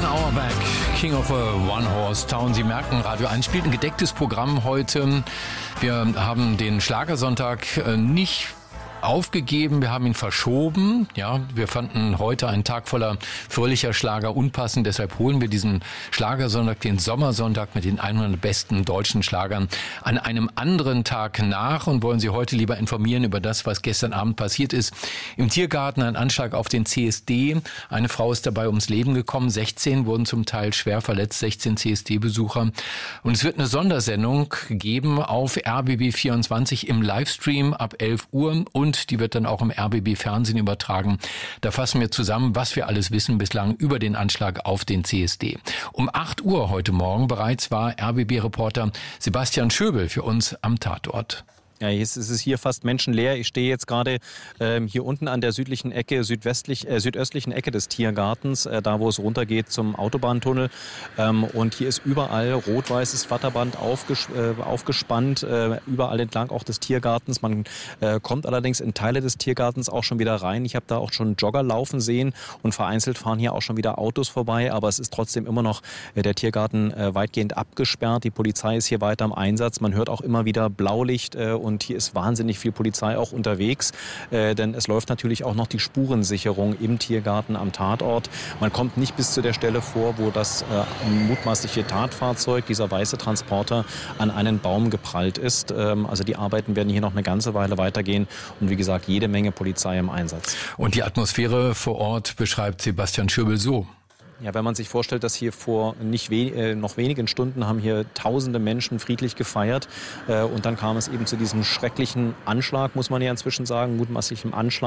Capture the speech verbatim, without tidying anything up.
One Hour Back, King of a One Horse Town. Sie merken, Radio eins spielt ein gedecktes Programm heute. Wir haben den Schlagersonntag nicht aufgegeben, wir haben ihn verschoben. Ja, wir fanden heute einen Tag voller fröhlicher Schlager unpassend, deshalb holen wir diesen Schlagersonntag, den Sommersonntag mit den hundert besten deutschen Schlagern an einem anderen Tag nach und wollen Sie heute lieber informieren über das, was gestern Abend passiert ist. Im Tiergarten ein Anschlag auf den C S D. Eine Frau ist dabei ums Leben gekommen, sechzehn wurden zum Teil schwer verletzt, sechzehn C S D-Besucher. Und es wird eine Sondersendung geben auf R B B vierundzwanzig im Livestream ab elf Uhr und die wird dann auch im R B B-Fernsehen übertragen. Da fassen wir zusammen, was wir alles wissen bislang über den Anschlag auf den C S D. Um acht Uhr heute Morgen bereits war R B B-Reporter Sebastian Schöbel für uns am Tatort. Ja, jetzt ist es hier fast menschenleer. Ich stehe jetzt gerade ähm, hier unten an der südlichen Ecke, südwestlich, äh, südöstlichen Ecke des Tiergartens, äh, da wo es runtergeht zum Autobahntunnel. Ähm, und hier ist überall rot-weißes Watterband aufges äh, aufgespannt, äh, überall entlang auch des Tiergartens. Man äh, kommt allerdings in Teile des Tiergartens auch schon wieder rein. Ich habe da auch schon Jogger laufen sehen und vereinzelt fahren hier auch schon wieder Autos vorbei. Aber es ist trotzdem immer noch äh, der Tiergarten äh, weitgehend abgesperrt. Die Polizei ist hier weiter im Einsatz. Man hört auch immer wieder Blaulicht äh, und hier ist wahnsinnig viel Polizei auch unterwegs, äh, denn es läuft natürlich auch noch die Spurensicherung im Tiergarten am Tatort. Man kommt nicht bis zu der Stelle vor, wo das äh, mutmaßliche Tatfahrzeug, dieser weiße Transporter, an einen Baum geprallt ist. Ähm, also die Arbeiten werden hier noch eine ganze Weile weitergehen und wie gesagt, jede Menge Polizei im Einsatz. Und die Atmosphäre vor Ort beschreibt Sebastian Schöbel so. Ja, wenn man sich vorstellt, dass hier vor nicht we- äh, noch wenigen Stunden haben hier tausende Menschen friedlich gefeiert äh, und dann kam es eben zu diesem schrecklichen Anschlag, muss man ja inzwischen sagen, mutmaßlichem Anschlag.